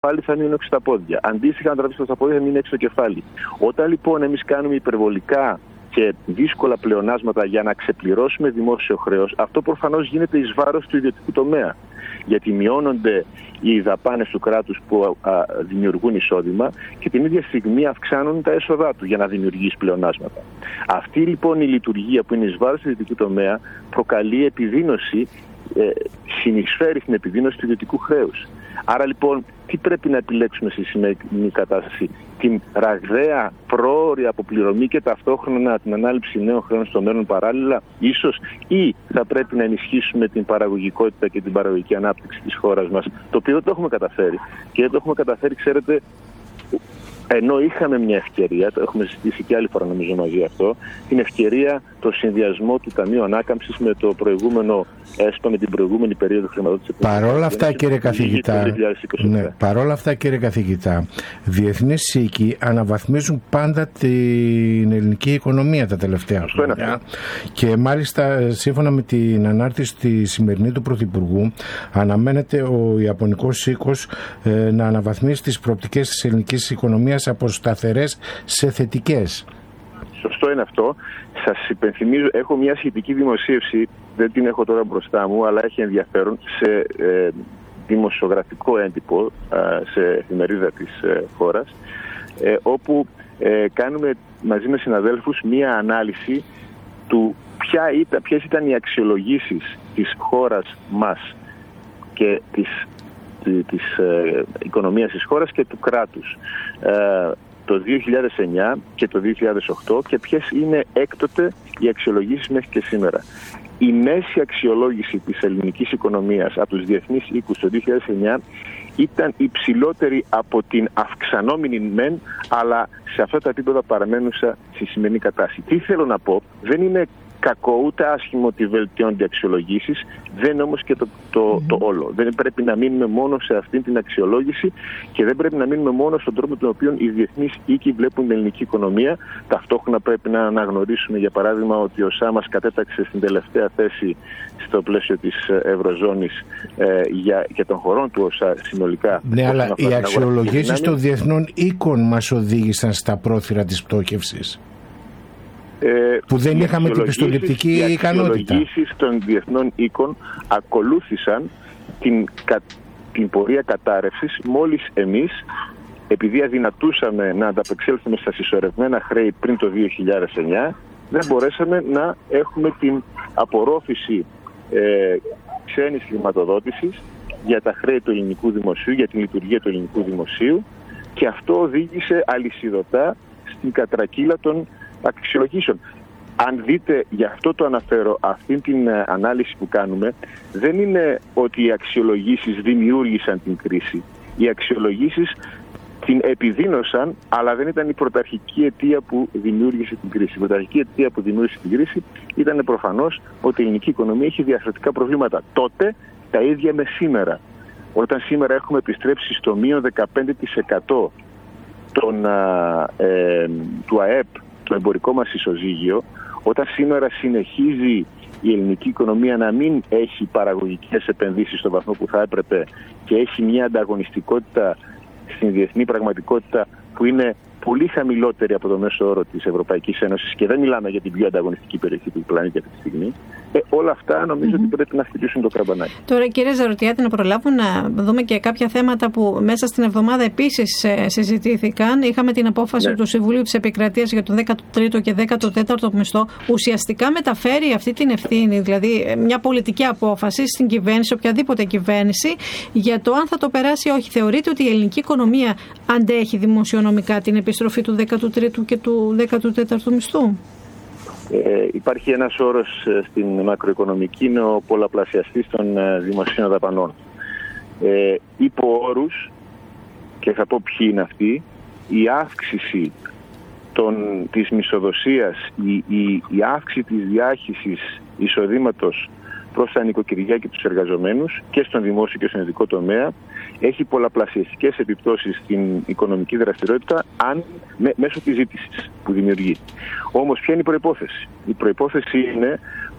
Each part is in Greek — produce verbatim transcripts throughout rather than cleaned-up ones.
κεφάλι θα μείνουν έξω στα πόδια. Αντίστοιχα, αν τραβήξει στα πόδια θα μείνει έξω το κεφάλι. Όταν λοιπόν εμείς κάνουμε υπερβολικά και δύσκολα πλεονάσματα για να ξεπληρώσουμε δημόσιο χρέος, αυτό προφανώς γίνεται εις βάρος του ιδιωτικού τομέα. Γιατί μειώνονται οι δαπάνες του κράτους που α, α, δημιουργούν εισόδημα και την ίδια στιγμή αυξάνουν τα έσοδά του για να δημιουργήσει πλεονάσματα. Αυτή λοιπόν η λειτουργία που είναι εις βάρος του ιδιωτικού τομέα προκαλεί επιδείνωση, ε, συνεισφέρει στην επιδείνωση του ιδιωτικού χρέους. Άρα λοιπόν, τι πρέπει να επιλέξουμε στη σημερινή κατάσταση? Την ραγδαία πρόωρη αποπληρωμή και ταυτόχρονα την ανάληψη νέων χρέων στο μέλλον παράλληλα, ίσως, ή θα πρέπει να ενισχύσουμε την παραγωγικότητα και την παραγωγική ανάπτυξη της χώρας μας, το οποίο δεν το έχουμε καταφέρει. Και δεν το έχουμε καταφέρει, ξέρετε, ενώ είχαμε μια ευκαιρία, το έχουμε συζητήσει και άλλη φορά νομίζω μαζί αυτό, την ευκαιρία το συνδυασμό του Ταμείου Ανάκαμψης με το προηγούμενο ΕΣΠΑ, με την προηγούμενη περίοδο χρηματοδότησης. Παρόλα αυτά, κύριε καθηγητά, ναι, παρόλα αυτά, κύριε καθηγητά, διεθνείς οίκοι αναβαθμίζουν πάντα την ελληνική οικονομία τα τελευταία χρόνια. Και μάλιστα, σύμφωνα με την ανάρτηση τη σημερινή του Πρωθυπουργού, αναμένεται ο Ιαπωνικός οίκος ε, να αναβαθμίσει τις προοπτικές της ελληνικής οικονομίας από σταθερές σε θετικές. Σωστό είναι αυτό. Σας υπενθυμίζω, έχω μια σχετική δημοσίευση, δεν την έχω τώρα μπροστά μου, αλλά έχει ενδιαφέρον, σε ε, δημοσιογραφικό έντυπο, ε, σε εφημερίδα της ε, χώρας, ε, όπου ε, κάνουμε μαζί με συναδέλφους μια ανάλυση του ποια ήταν, ποιες ήταν οι αξιολογήσεις της χώρας μας και της της ε, οικονομίας της χώρας και του κράτους ε, το δύο χιλιάδες εννιά και το δύο χιλιάδες οκτώ και ποιες είναι έκτοτε οι αξιολογήσεις μέχρι και σήμερα. Η μέση αξιολόγηση της ελληνικής οικονομίας από τους διεθνείς οίκους το δύο χιλιάδες εννιά ήταν υψηλότερη από την αυξανόμενη μεν, αλλά σε αυτά τα επίπεδα παραμένουσα στη σημερινή κατάσταση. Τι θέλω να πω, δεν είναι κακό ούτε άσχημο ότι βελτιώνται οι αξιολογήσεις, δεν είναι όμως και το, το, mm-hmm. το όλο. Δεν πρέπει να μείνουμε μόνο σε αυτή την αξιολόγηση και δεν πρέπει να μείνουμε μόνο στον τρόπο τον οποίο οι διεθνείς οίκοι βλέπουν την ελληνική οικονομία. Ταυτόχρονα πρέπει να αναγνωρίσουμε, για παράδειγμα, ότι ο ΣΑ μας κατέταξε στην τελευταία θέση στο πλαίσιο της Ευρωζώνης ε, για, για των χωρών του ΟΣΑ συνολικά. Ναι, αλλά οι αξιολογήσεις των διεθνών οίκων μας οδήγησαν στα πρόθυρα της πτώχευσης. Ε, που δεν είχαμε την πιστοληπτική ικανότητα. Οι αξιολογήσεις των διεθνών οίκων ακολούθησαν την, την πορεία κατάρρευσης μόλις εμείς, επειδή αδυνατούσαμε να ανταπεξέλθουμε στα συσσωρευμένα χρέη πριν το δύο χιλιάδες εννιά, δεν μπορέσαμε να έχουμε την απορρόφηση ε, ξένης χρηματοδότησης για τα χρέη του ελληνικού δημοσίου, για την λειτουργία του ελληνικού δημοσίου, και αυτό οδήγησε αλυσιδωτά στην κατρακύλα των αξιολογήσεων. Αν δείτε, γι' αυτό το αναφέρω, αυτή την ανάλυση που κάνουμε, δεν είναι ότι οι αξιολογήσεις δημιούργησαν την κρίση. Οι αξιολογήσεις την επιδίνωσαν, αλλά δεν ήταν η πρωταρχική αιτία που δημιούργησε την κρίση. Η πρωταρχική αιτία που δημιούργησε την κρίση ήταν προφανώς ότι η ελληνική οικονομία έχει διαρθρωτικά προβλήματα. Τότε τα ίδια με σήμερα. Όταν σήμερα έχουμε επιστρέψει στο μείον δεκαπέντε τοις εκατό των, ε, του ΑΕΠ, το εμπορικό μας ισοζύγιο, όταν σήμερα συνεχίζει η ελληνική οικονομία να μην έχει παραγωγικές επενδύσεις στον βαθμό που θα έπρεπε και έχει μια ανταγωνιστικότητα στην διεθνή πραγματικότητα που είναι πολύ χαμηλότερη από το μέσο όρο της Ευρωπαϊκής Ένωσης, και δεν μιλάμε για την πιο ανταγωνιστική περιοχή του πλανήτη αυτή τη στιγμή, ε, όλα αυτά νομίζω mm-hmm. ότι πρέπει να χτυπήσουν το καμπανάκι. Τώρα, κύριε Ζαρωτιάτη, να προλάβουμε να δούμε και κάποια θέματα που μέσα στην εβδομάδα επίσης συζητήθηκαν. Είχαμε την απόφαση ναι. του Συμβουλίου της Επικρατείας για το δέκατο τρίτο και δέκατο τέταρτο μισθό. Ουσιαστικά μεταφέρει αυτή την ευθύνη, δηλαδή μια πολιτική απόφαση στην κυβέρνηση, οποιαδήποτε κυβέρνηση, για το αν θα το περάσει ή όχι. Θεωρείτε ότι η ελληνική οικονομία αντέχει δημοσιονομικά την επιστροφή του δέκατου τρίτου και του δέκατου τέταρτου μισθού? Ε, υπάρχει ένας όρος ε, στην μακροοικονομική, είναι ο πολλαπλασιαστής των ε, δημοσίων δαπανών. Ε, υπό όρους, και θα πω ποιοι είναι αυτοί, η αύξηση των, της μισθοδοσίας, η, η, η αύξηση της διάχυσης εισοδήματος προς τα νοικοκυριά και τους εργαζομένους και στον δημόσιο και στον ειδικό τομέα έχει πολλαπλασιαστικές επιπτώσεις στην οικονομική δραστηριότητα αν, μέ, μέσω της ζήτησης που δημιουργεί. Όμως ποια είναι η προϋπόθεση? Η προϋπόθεση είναι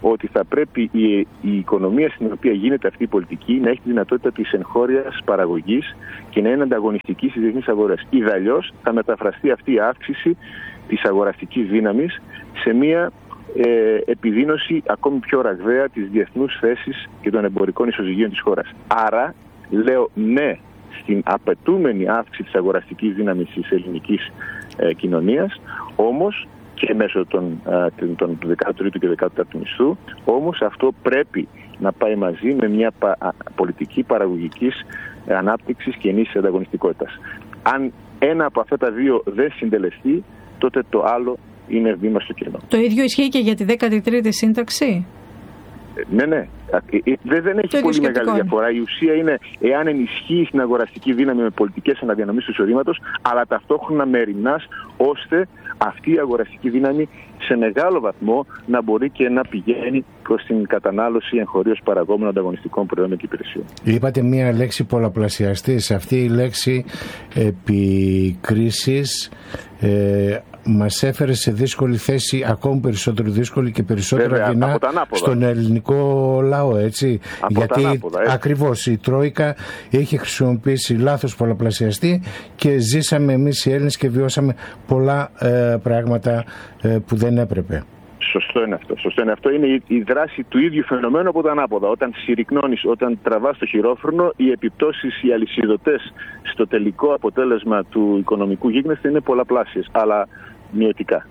ότι θα πρέπει η, η οικονομία στην οποία γίνεται αυτή η πολιτική να έχει τη δυνατότητα της εγχώριας παραγωγής και να είναι ανταγωνιστική στις διεθνείς αγορές. Ιδαλλιώς θα μεταφραστεί αυτή η αύξηση της αγοραστικής δύναμης σε μια ε, επιδείνωση ακόμη πιο ραγδαία της διεθνούς θέσης και των εμπορικών ισοζυγίων της χώρας. Άρα λέω ναι στην απαιτούμενη αύξηση της αγοραστικής δύναμης της ελληνικής ε, κοινωνίας, όμως και μέσω των, των δεκάτου τρίτου και δεκάτου τέταρτου μισθού, όμως αυτό πρέπει να πάει μαζί με μια πα, πολιτική παραγωγικής ανάπτυξης και ενίσχυσης ανταγωνιστικότητας. Αν ένα από αυτά τα δύο δεν συντελεστεί, τότε το άλλο είναι βήμα στο κενό. Το ίδιο ισχύει και για τη δέκατη τρίτη σύνταξη. Ναι, ναι. Δεν έχει πολύ μεγάλη διαφορά. Η ουσία είναι εάν ενισχύει την αγοραστική δύναμη με πολιτικές αναδιανομής του εισοδήματος, αλλά ταυτόχρονα μεριμνάς ώστε αυτή η αγοραστική δύναμη σε μεγάλο βαθμό να μπορεί και να πηγαίνει προς την κατανάλωση εγχωρίως παραγόμενων ανταγωνιστικών προϊόντων και υπηρεσιών. Είπατε μία λέξη πολλαπλασιαστής. Αυτή η λέξη επί κρίσης ε, μας έφερε σε δύσκολη θέση, ακόμη περισσότερο δύσκολη και περισσότερο αδυνά στον ελληνικό λαό, έτσι. Από γιατί ανάποδα, έτσι. Ακριβώς η Τρόικα είχε χρησιμοποιήσει λάθος πολλαπλασιαστή και ζήσαμε εμείς οι Έλληνες και βιώσαμε πολλά ε, πράγματα ε, που δεν έπρεπε. Σωστό είναι αυτό. Σωστό είναι αυτό. Είναι η, η δράση του ίδιου φαινομένου από τα ανάποδα. Όταν συρρυκνώνεις, όταν τραβάς το χειρόφρενο, οι επιπτώσεις, οι αλυσιδωτές στο τελικό αποτέλεσμα του οικονομικού γίγνεσθε είναι πολλαπλάσιες, αλλά μειωτικά.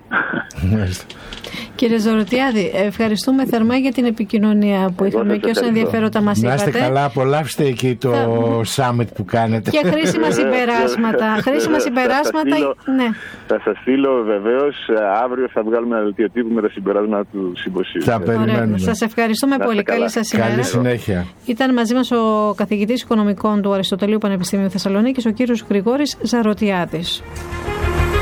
Κύριε Ζαρωτιάδη, ευχαριστούμε θερμά για την επικοινωνία που είχαμε και όσα ενδιαφέροντα μας είπατε. Να είστε καλά, απολαύστε εκεί το θα... summit που κάνετε. Και χρήσιμα συμπεράσματα. χρήσιμα συμπεράσματα. Ναι. Θα σας στείλω βεβαίως, αύριο θα βγάλουμε ένα δελτίο τύπου με τα συμπεράσματα του συμποσίου. Θα περιμένουμε. Σας ευχαριστούμε πολύ. Καλή σας ημέρα. Καλή συνέχεια. Ήταν μαζί μας ο καθηγητής οικονομικών του Αριστοτελείου Πανεπιστημίου Θεσσαλονίκης, ο κύριος Γρηγόρης Ζαρωτιάδης.